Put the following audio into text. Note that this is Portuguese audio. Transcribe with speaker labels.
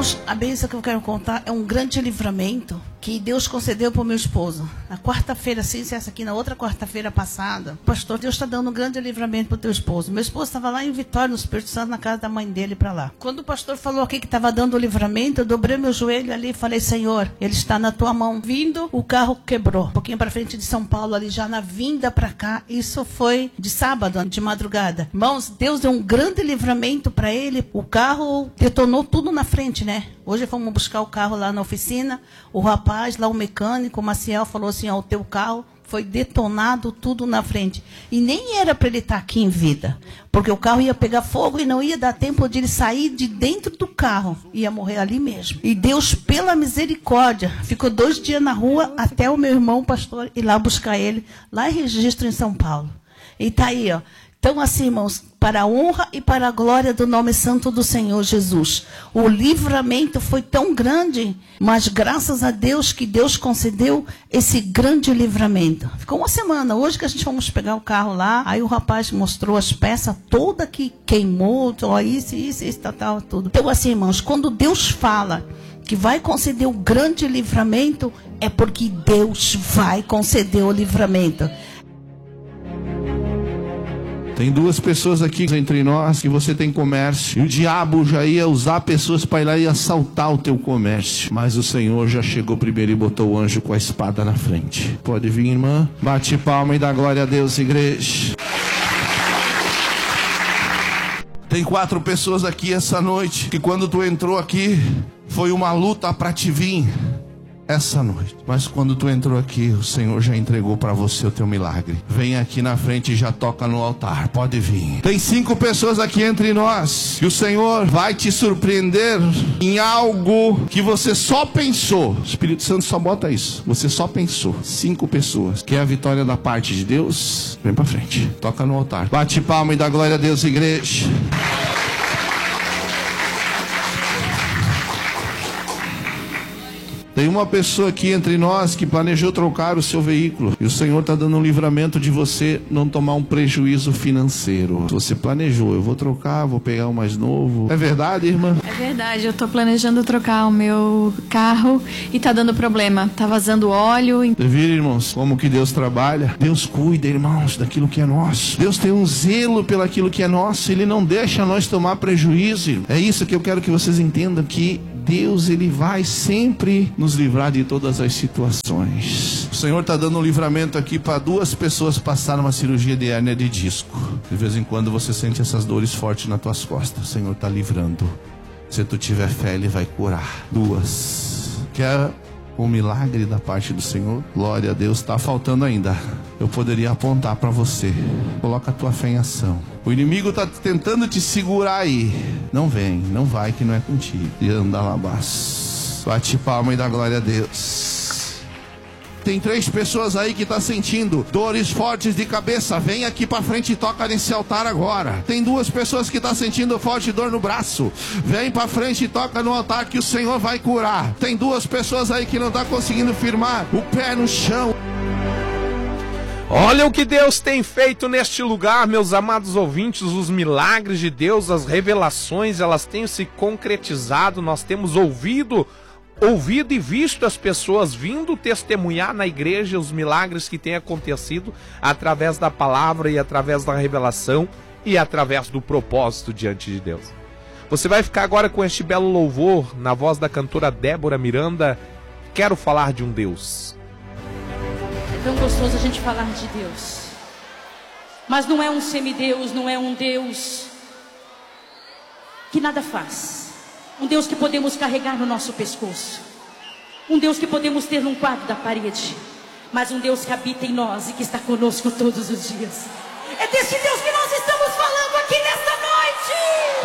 Speaker 1: Irmãos, a bênção que eu quero contar é um grande livramento que Deus concedeu para o meu esposo. Na quarta-feira, sem ser essa aqui, na outra quarta-feira passada, pastor, Deus está dando um grande livramento para o teu esposo. Meu esposo estava lá em Vitória, no Espírito Santo, na casa da mãe dele, para lá. Quando o pastor falou aqui que estava dando o livramento, eu dobrei meu joelho ali e falei, Senhor, ele está na tua mão. Vindo, o carro quebrou. Um pouquinho para frente de São Paulo, ali já na vinda para cá. Isso foi de sábado, de madrugada. Irmãos, Deus deu um grande livramento para ele. O carro detonou tudo na frente, né? Hoje fomos buscar o carro lá na oficina. O rapaz, lá o mecânico, o Maciel, falou assim, ó, o teu carro foi detonado tudo na frente. E nem era para ele estar aqui em vida. Porque o carro ia pegar fogo e não ia dar tempo de ele sair de dentro do carro. Ia morrer ali mesmo. E Deus, pela misericórdia, ficou 2 dias na rua até o meu irmão, o pastor, ir lá buscar ele, lá em Registro, em São Paulo. E tá aí, ó. Então, assim, irmãos, para a honra e para a glória do nome santo do Senhor Jesus. O livramento foi tão grande, mas graças a Deus que Deus concedeu esse grande livramento. Ficou uma semana. Hoje que a gente fomos pegar o carro lá, aí o rapaz mostrou as peças todas que queimou, ó, isso, tal, tudo. Então, assim, irmãos, quando Deus fala que vai conceder o grande livramento, é porque Deus vai conceder o livramento.
Speaker 2: Tem 2 pessoas aqui entre nós que você tem comércio. E o diabo já ia usar pessoas para ir lá e assaltar o teu comércio. Mas o Senhor já chegou primeiro e botou o anjo com a espada na frente. Pode vir, irmã. Bate palma e dá glória a Deus, igreja. Tem 4 pessoas aqui essa noite que quando tu entrou aqui foi uma luta para te vir essa noite. Mas quando tu entrou aqui, o Senhor já entregou para você o teu milagre. Vem aqui na frente e já toca no altar. Pode vir. Tem 5 pessoas aqui entre nós que o Senhor vai te surpreender em algo que você só pensou. O Espírito Santo só bota isso. Você só pensou. 5 pessoas. Quer a vitória da parte de Deus? Vem para frente. Toca no altar. Bate palma e dá glória a Deus, igreja. Tem uma pessoa aqui entre nós que planejou trocar o seu veículo. E o Senhor está dando um livramento de você não tomar um prejuízo financeiro. Você planejou, eu vou trocar, vou pegar um mais novo. É verdade, irmã?
Speaker 3: É verdade, eu estou planejando trocar o meu carro e está dando problema. Está vazando óleo.
Speaker 2: Você vira, irmãos, como que Deus trabalha? Deus cuida, irmãos, daquilo que é nosso. Deus tem um zelo pelaquilo que é nosso. Ele não deixa nós tomar prejuízo. É isso que eu quero que vocês entendam, que Deus, Ele vai sempre nos livrar de todas as situações. O Senhor está dando um livramento aqui para 2 pessoas passarem uma cirurgia de hérnia de disco. De vez em quando você sente essas dores fortes nas tuas costas. O Senhor está livrando. Se tu tiver fé, Ele vai curar. 2. Quer um milagre da parte do Senhor? Glória a Deus. Está faltando ainda. Eu poderia apontar para você. Coloca a tua fé em ação. O inimigo está tentando te segurar aí. Não vem, não vai, que não é contigo. E anda lá abaixo. Bate palma e dá glória a Deus. Tem 3 pessoas aí que estão sentindo dores fortes de cabeça. Vem aqui para frente e toca nesse altar agora. Tem 2 pessoas que estão sentindo forte dor no braço. Vem para frente e toca no altar que o Senhor vai curar. Tem 2 pessoas aí que não estão conseguindo firmar o pé no chão.
Speaker 4: Olha o que Deus tem feito neste lugar, meus amados ouvintes. Os milagres de Deus, as revelações, elas têm se concretizado. Nós temos ouvido e visto as pessoas vindo testemunhar na igreja os milagres que têm acontecido através da palavra e através da revelação e através do propósito diante de Deus. Você vai ficar agora com este belo louvor na voz da cantora Débora Miranda. Quero falar de um Deus.
Speaker 5: É tão gostoso a gente falar de Deus, mas não é um semideus, não é um Deus que nada faz, um Deus que podemos carregar no nosso pescoço, um Deus que podemos ter num quadro da parede, mas um Deus que habita em nós e que está conosco todos os dias. É desse Deus que nós estamos